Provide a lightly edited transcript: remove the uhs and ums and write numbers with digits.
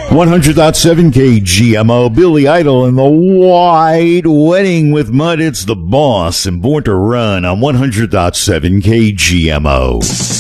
100.7 KGMO, Billy Idol and the White Wedding with Mud. It's the Boss and Born to Run on 100.7 KGMO.